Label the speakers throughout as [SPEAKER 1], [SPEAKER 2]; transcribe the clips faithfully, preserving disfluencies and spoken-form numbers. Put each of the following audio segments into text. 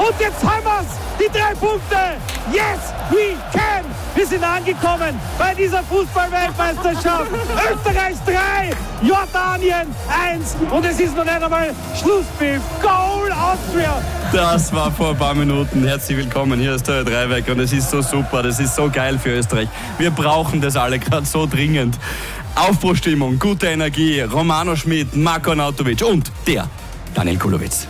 [SPEAKER 1] Und jetzt haben wir's! Die drei Punkte! Yes, we can! Wir sind angekommen bei dieser Fußball-Weltmeisterschaft. Österreich drei, Jordanien eins. Und es ist noch nicht einmal Schlusspfiff. Goal Austria!
[SPEAKER 2] Das war vor ein paar Minuten. Herzlich willkommen. Hier ist der Dreiweg und es ist so super. Das ist so geil für Österreich. Wir brauchen das alle gerade so dringend. Aufbruchstimmung, gute Energie. Romano Schmid, Marko Arnautovic und der Daniel Kulowitz.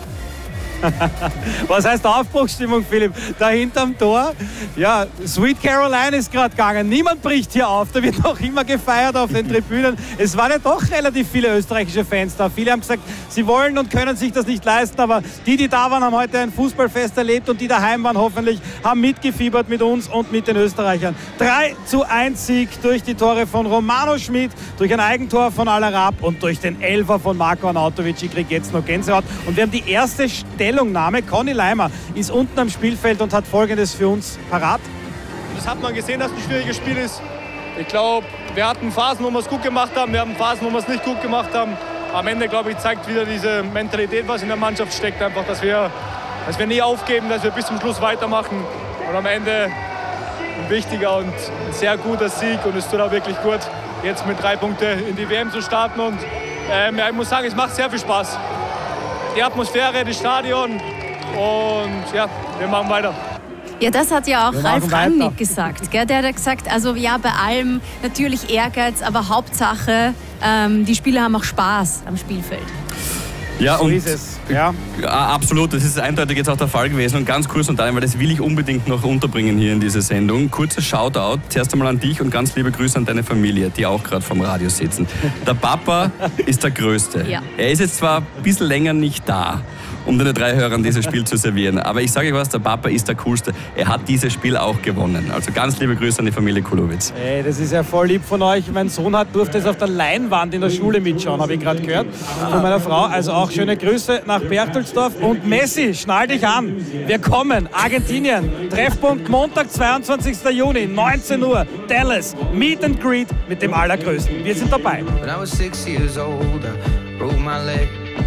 [SPEAKER 1] Was heißt Aufbruchsstimmung, Philipp? Da hinterm Tor, ja, Sweet Caroline ist gerade gegangen. Niemand bricht hier auf. Da wird noch immer gefeiert auf den Tribünen. Es waren ja doch relativ viele österreichische Fans da. Viele haben gesagt, sie wollen und können sich das nicht leisten. Aber die, die da waren, haben heute ein Fußballfest erlebt und die daheim waren, hoffentlich, haben mitgefiebert mit uns und mit den Österreichern. drei zu eins Sieg durch die Tore von Romano Schmid, durch ein Eigentor von Al-Arab und durch den Elfer von Marko Arnautovic. Ich kriege jetzt noch Gänsehaut. Und wir haben die erste Stelle Stellungnahme. Conny Leimer ist unten am Spielfeld und hat Folgendes für uns parat.
[SPEAKER 3] Das hat man gesehen, dass es ein schwieriges Spiel ist. Ich glaube, wir hatten Phasen, wo wir es gut gemacht haben, wir haben Phasen, wo wir es nicht gut gemacht haben. Am Ende, glaube ich, zeigt wieder diese Mentalität, was in der Mannschaft steckt, einfach, dass wir, dass wir nie aufgeben, dass wir bis zum Schluss weitermachen. Und am Ende ein wichtiger und ein sehr guter Sieg und es tut auch wirklich gut, jetzt mit drei Punkten in die W M zu starten. Und ähm, ja, ich muss sagen, es macht sehr viel Spaß. Die Atmosphäre, das Stadion und ja, wir machen weiter.
[SPEAKER 4] Ja, das hat ja auch Ralf Rangnick gesagt. Gell? Der hat gesagt, also ja, bei allem natürlich Ehrgeiz, aber Hauptsache, ähm, die Spieler haben auch Spaß am Spielfeld.
[SPEAKER 2] Ja,
[SPEAKER 1] so
[SPEAKER 2] und
[SPEAKER 1] ist es. Ja.
[SPEAKER 2] Ja, absolut, das ist eindeutig jetzt auch der Fall gewesen. Und ganz kurz und dann, weil das will ich unbedingt noch unterbringen hier in dieser Sendung. Kurzes Shoutout, zuerst einmal an dich und ganz liebe Grüße an deine Familie, die auch gerade vom Radio sitzen. Der Papa ist der Größte.
[SPEAKER 4] Ja.
[SPEAKER 2] Er ist jetzt zwar ein bisschen länger nicht da, um den drei Hörern dieses Spiel zu servieren. Aber ich sage euch was, der Papa ist der Coolste. Er hat dieses Spiel auch gewonnen. Also ganz liebe Grüße an die Familie Kulowitz.
[SPEAKER 1] Ey, das ist ja voll lieb von euch. Mein Sohn hat, durfte es auf der Leinwand in der Schule mitschauen, habe ich gerade gehört, von meiner Frau. Also auch schöne Grüße nach Berchtoldsdorf. Und Messi, schnall dich an. Wir kommen. Argentinien. Treffpunkt Montag, zweiundzwanzigster Juni, neunzehn Uhr. Dallas. Meet and Greet mit dem Allergrößten. Wir sind dabei.
[SPEAKER 5] When I was six years old, I broke my leg.